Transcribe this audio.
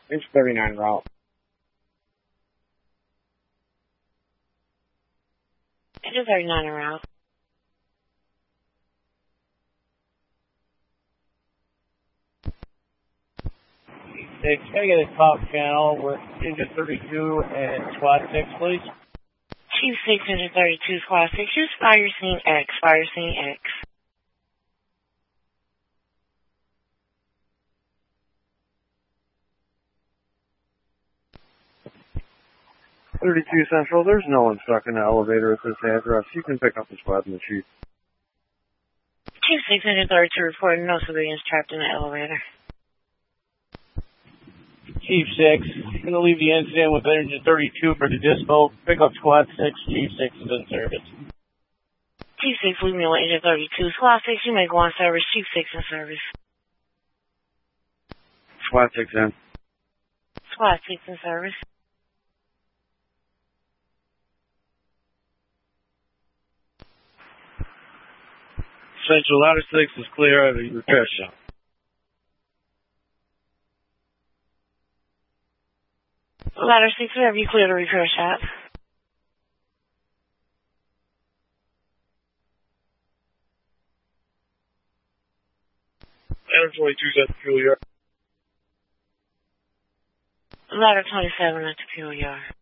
Inch 39 route. Inch 39 en route. Six, can I get a top channel with engine 32 and squad 6, please? Chief 6, engine 32, squad 6, use fire scene X, fire scene X. 32 Central, there's no one stuck in the elevator at this address. You can pick up the squad and the chief. Chief 6, engine 32, reporting no civilians trapped in the elevator. Chief 6, going to leave the incident with engine 32 for the dispo. Pick up squad 6, Chief 6 is in service. Chief 6, leave me with engine 32. Squad 6, you may go on service. Chief 6 in service. Squad 6 in. Squad 6 in service. Central, ladder 6 is clear of the repair shop. Ladder 6, wherever you clear the repair shop. Ladder 22 is at the fuel yard. Ladder 27 at the fuel yard.